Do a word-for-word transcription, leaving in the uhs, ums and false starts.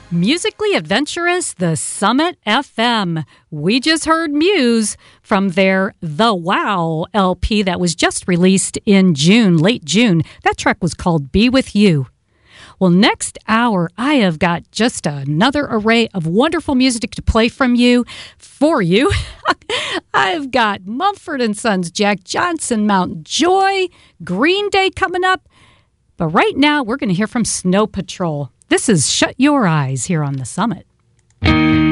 Musically adventurous, the Summit F M. We just heard Muse from their The Wow L P that was just released in June, late June. That track was called Be With You. Well, next hour, I have got just another array of wonderful music to play from you, for you. I've got Mumford and Sons, Jack Johnson, Mount Joy, Green Day coming up. But right now, we're going to hear from Snow Patrol. This is Shut Your Eyes here on the Summit.